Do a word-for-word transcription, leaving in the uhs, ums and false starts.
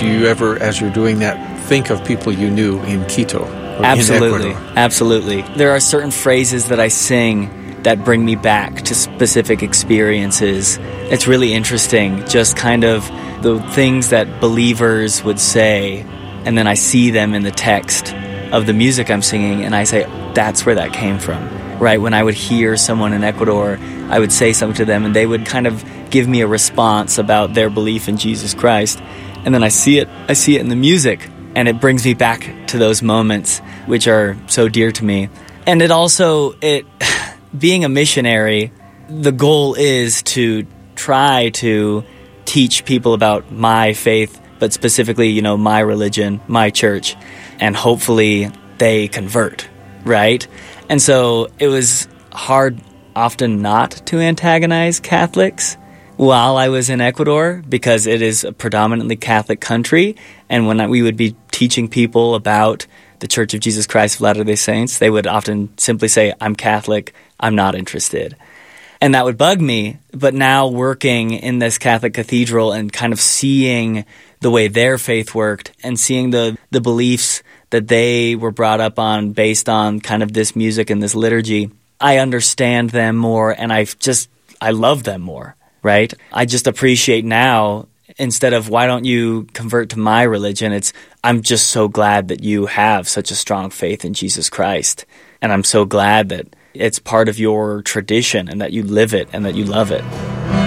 do you ever, as you're doing that, think of people you knew in Quito? Absolutely, in Ecuador? Absolutely. There are certain phrases that I sing that bring me back to specific experiences. It's really interesting, just kind of the things that believers would say, and then I see them in the text of the music I'm singing, and I say, that's where that came from, right? When I would hear someone in Ecuador, I would say something to them, and they would kind of give me a response about their belief in Jesus Christ, and then I see it, I see it in the music, and it brings me back to those moments, which are so dear to me. And it also, it being a missionary, the goal is to try to teach people about my faith, but specifically, you know, my religion, my church, and hopefully they convert, right? And so it was hard often not to antagonize Catholics while I was in Ecuador, because it is a predominantly Catholic country, and when we would be teaching people about the Church of Jesus Christ of Latter-day Saints, they would often simply say, I'm Catholic, I'm not interested. And that would bug me, but now working in this Catholic cathedral and kind of seeing the way their faith worked and seeing the, the beliefs that they were brought up on based on kind of this music and this liturgy, I understand them more, and I just, I love them more, right? I just appreciate now, instead of why don't you convert to my religion, it's I'm just so glad that you have such a strong faith in Jesus Christ. And I'm so glad that it's part of your tradition and that you live it and that you love it.